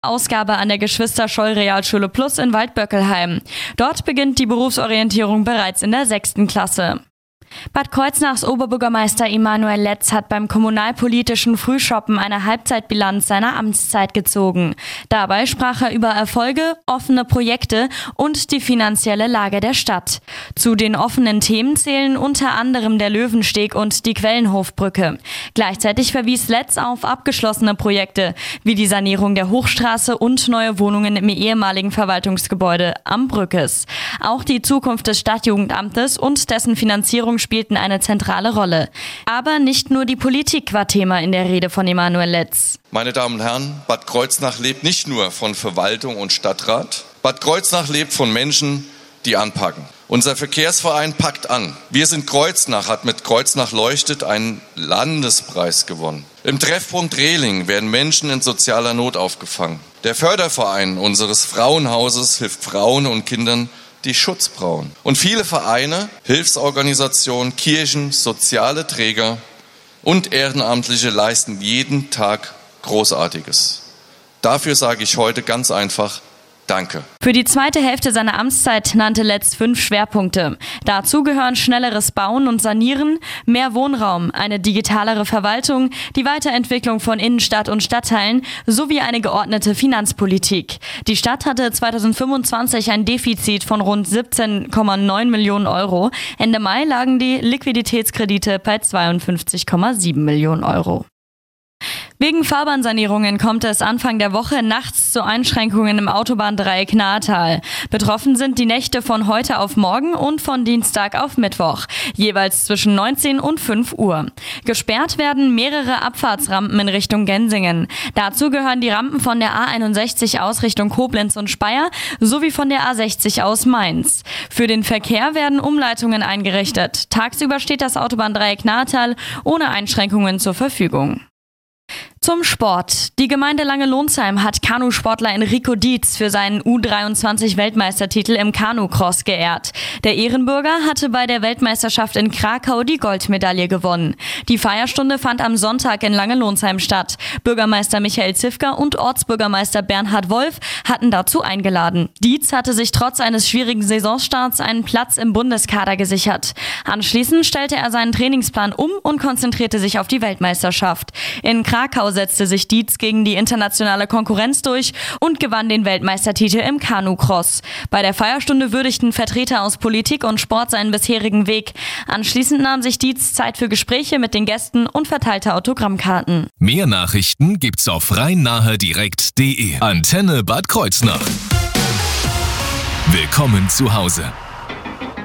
Ausgabe an der Geschwister-Scholl-Realschule Plus in Waldböckelheim. Dort beginnt die Berufsorientierung bereits in der 6. Klasse. Bad Kreuznachs Oberbürgermeister Emanuel Letz hat beim kommunalpolitischen Frühschoppen eine Halbzeitbilanz seiner Amtszeit gezogen. Dabei sprach er über Erfolge, offene Projekte und die finanzielle Lage der Stadt. Zu den offenen Themen zählen unter anderem der Löwensteg und die Quellenhofbrücke. Gleichzeitig verwies Letz auf abgeschlossene Projekte, wie die Sanierung der Hochstraße und neue Wohnungen im ehemaligen Verwaltungsgebäude am Brückes. Auch die Zukunft des Stadtjugendamtes und dessen Finanzierung spielten eine zentrale Rolle. Aber nicht nur die Politik war Thema in der Rede von Emanuel Letz. Meine Damen und Herren, Bad Kreuznach lebt nicht nur von Verwaltung und Stadtrat. Bad Kreuznach lebt von Menschen, die anpacken. Unser Verkehrsverein packt an. Wir sind Kreuznach hat mit Kreuznach leuchtet einen Landespreis gewonnen. Im Treffpunkt Rehling werden Menschen in sozialer Not aufgefangen. Der Förderverein unseres Frauenhauses hilft Frauen und Kindern, die Schutz brauchen. Und viele Vereine, Hilfsorganisationen, Kirchen, soziale Träger und Ehrenamtliche leisten jeden Tag Großartiges. Dafür sage ich heute ganz einfach Danke. Für die zweite Hälfte seiner Amtszeit nannte Letz 5 Schwerpunkte. Dazu gehören schnelleres Bauen und Sanieren, mehr Wohnraum, eine digitalere Verwaltung, die Weiterentwicklung von Innenstadt und Stadtteilen sowie eine geordnete Finanzpolitik. Die Stadt hatte 2025 ein Defizit von rund 17,9 Millionen Euro. Ende Mai lagen die Liquiditätskredite bei 52,7 Millionen Euro. Wegen Fahrbahnsanierungen kommt es Anfang der Woche nachts zu Einschränkungen im Autobahndreieck Nahetal. Betroffen sind die Nächte von heute auf morgen und von Dienstag auf Mittwoch, jeweils zwischen 19 und 5 Uhr. Gesperrt werden mehrere Abfahrtsrampen in Richtung Gensingen. Dazu gehören die Rampen von der A61 aus Richtung Koblenz und Speyer sowie von der A60 aus Mainz. Für den Verkehr werden Umleitungen eingerichtet. Tagsüber steht das Autobahndreieck Nahetal ohne Einschränkungen zur Verfügung. Zum Sport. Die Gemeinde Lange-Lonsheim hat Kanusportler Enrico Dietz für seinen U23-Weltmeistertitel im Kanu-Cross geehrt. Der Ehrenbürger hatte bei der Weltmeisterschaft in Krakau die Goldmedaille gewonnen. Die Feierstunde fand am Sonntag in Lange-Lonsheim statt. Bürgermeister Michael Zifker und Ortsbürgermeister Bernhard Wolf hatten dazu eingeladen. Dietz hatte sich trotz eines schwierigen Saisonstarts einen Platz im Bundeskader gesichert. Anschließend stellte er seinen Trainingsplan um und konzentrierte sich auf die Weltmeisterschaft. In Krakau setzte sich Dietz gegen die internationale Konkurrenz durch und gewann den Weltmeistertitel im Kanu-Cross. Bei der Feierstunde würdigten Vertreter aus Politik und Sport seinen bisherigen Weg. Anschließend nahm sich Dietz Zeit für Gespräche mit den Gästen und verteilte Autogrammkarten. Mehr Nachrichten gibt's auf rhein-nahe-direkt.de. Antenne Bad Kreuznach. Willkommen zu Hause.